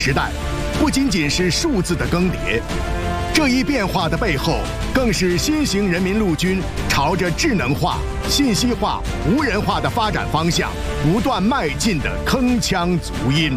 时代不仅仅是数字的更迭，这一变化的背后，更是新型人民陆军朝着智能化、信息化、无人化的发展方向不断迈进的铿锵足音。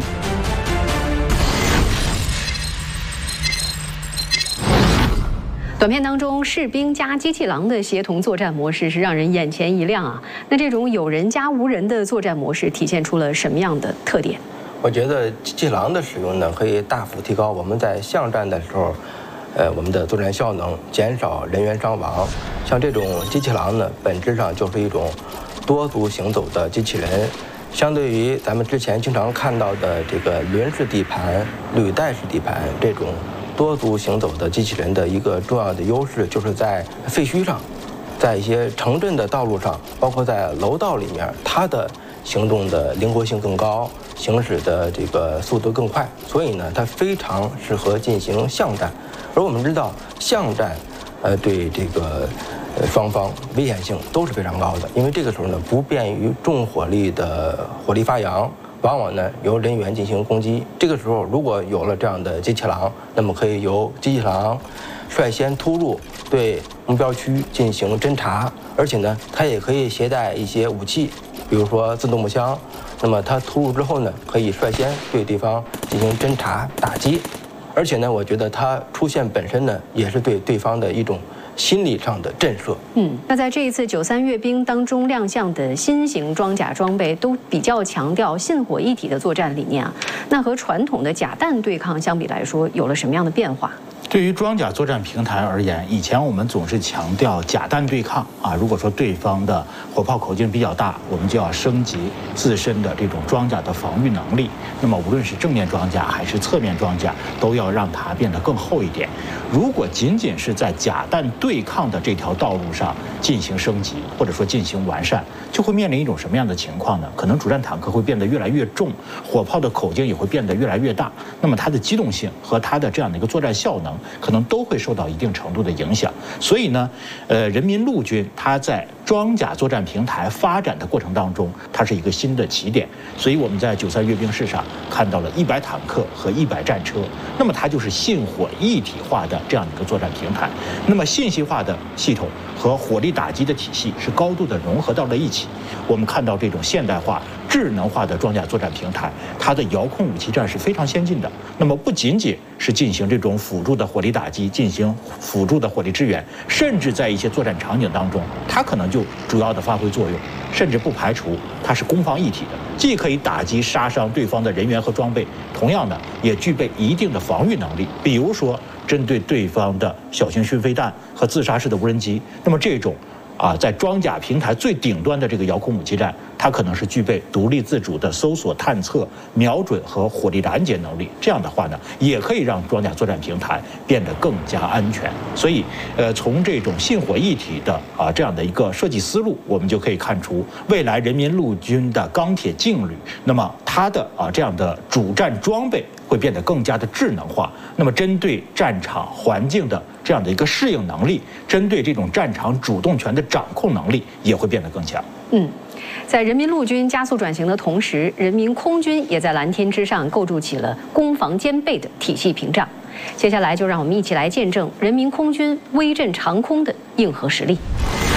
短片当中，士兵加机器狼的协同作战模式是让人眼前一亮啊！那这种有人加无人的作战模式体现出了什么样的特点？ 我觉得机器狼的使用呢，可以大幅提高我们在巷战的时候，我们的作战效能，减少人员伤亡。像这种机器狼呢，本质上就是一种多足行走的机器人，相对于咱们之前经常看到的这个轮式底盘、履带式底盘这种多足行走的机器人的一个重要的优势，就是在废墟上，在一些城镇的道路上，包括在楼道里面，它的行动的灵活性更高，行驶的这个速度更快，所以呢，它非常适合进行巷战。而我们知道，巷战，对这个双方危险性都是非常高的，因为这个时候呢，不便于重火力的火力发扬，往往呢由人员进行攻击。这个时候，如果有了这样的机器狼，那么可以由机器狼率先突入，对目标区进行侦查，而且呢，它也可以携带一些武器。比如说自动步枪，那么它突入之后呢，可以率先对对方进行侦查打击，而且呢，我觉得它出现本身呢，也是对对方的一种心理上的震慑。 那在这一次93阅兵当中亮相的新型装甲装备，都比较强调信火一体的作战理念啊。那和传统的甲弹对抗相比来说，有了什么样的变化？ 对于装甲作战平台而言，以前我们总是强调甲弹对抗啊。如果说对方的火炮口径比较大，我们就要升级自身的这种装甲的防御能力。那么无论是正面装甲还是侧面装甲，都要让它变得更厚一点。如果仅仅是在甲弹对抗的这条道路上进行升级，或者说进行完善，就会面临一种什么样的情况呢？可能主战坦克会变得越来越重，火炮的口径也会变得越来越大，那么它的机动性和它的这样的一个作战效能可能都会受到一定程度的影响。所以呢，人民陆军它在装甲作战平台发展的过程当中，它是一个新的起点。所以我们在93阅兵式上看到了100坦克和100战车，那么它就是信火一体化的这样一个作战平台。那么信息化的系统和火力打击的体系是高度的融合到了一起。我们看到这种现代化、智能化的装甲作战平台，它的遥控武器战是非常先进的。那么不仅仅是进行这种辅助的火力打击，进行辅助的火力支援，甚至在一些作战场景当中，它可能就主要的发挥作用，甚至不排除它是攻防一体的，既可以打击杀伤对方的人员和装备，同样的也具备一定的防御能力。比如说针对对方的小型巡飞弹和自杀式的无人机，那么这种在装甲平台最顶端的这个遥控武器战，它可能是具备独立自主的搜索、探测、瞄准和火力拦截能力。这样的话呢，也可以让装甲作战平台变得更加安全。所以，从这种信火一体的这样的一个设计思路，我们就可以看出，未来人民陆军的钢铁劲旅，那么它的这样的主战装备会变得更加的智能化。那么，针对战场环境的这样的一个适应能力，针对这种战场主动权的掌控能力也会变得更强。 在人民陆军加速转型的同时，人民空军也在蓝天之上构筑起了攻防兼备的体系屏障。接下来就让我们一起来见证人民空军威震长空的硬核实力。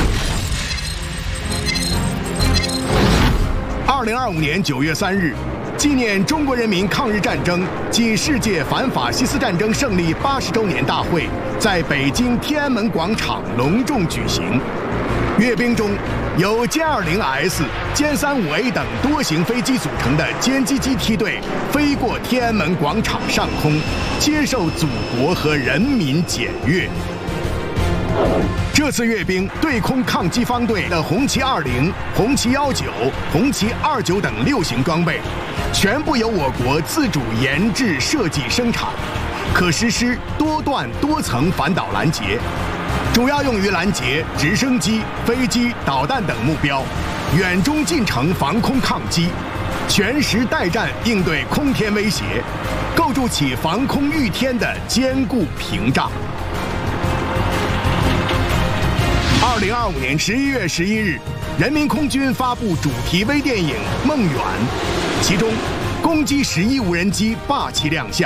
2025年9月3日，纪念中国人民抗日战争暨世界反法西斯战争胜利80周年大会在北京天安门广场隆重举行。阅兵中，由歼20S、歼35A 等多型飞机组成的歼击机梯队飞过天安门广场上空，接受祖国和人民检阅。这次阅兵，对空抗击方队的红旗20、红旗19、红旗29等6型装备，全部由我国自主研制设计生产，可实施多段多层反导拦截，主要用于拦截直升机、飞机、导弹等目标，远中近程防空抗击，全时待战应对空天威胁，构筑起防空御天的坚固屏障。2025年11月11日，人民空军发布主题微电影《梦远》，其中攻击11无人机霸气亮相。